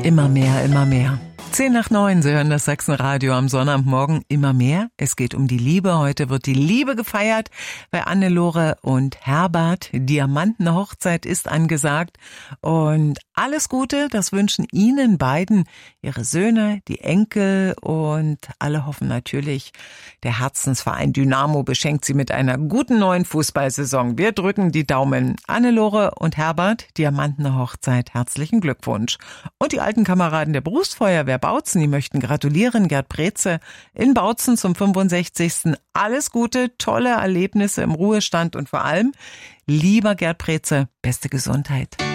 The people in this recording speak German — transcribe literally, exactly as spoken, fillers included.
Immer mehr, immer mehr. Zehn nach neun, Sie hören das Sachsenradio am Sonnabendmorgen. Immer mehr. Es geht um die Liebe. Heute wird die Liebe gefeiert bei Annelore und Herbert. Diamantenhochzeit ist angesagt. Und alles Gute, das wünschen Ihnen beiden, Ihre Söhne, die Enkel und alle hoffen natürlich, der Herzensverein Dynamo beschenkt Sie mit einer guten neuen Fußballsaison. Wir drücken die Daumen. Annelore und Herbert, Diamantenhochzeit, herzlichen Glückwunsch. Und die alten Kameraden der Berufsfeuerwehr Bautzen, die möchten gratulieren. Gerd Breze in Bautzen zum fünfundsechzigsten Alles Gute, tolle Erlebnisse im Ruhestand und vor allem, lieber Gerd Breze, beste Gesundheit.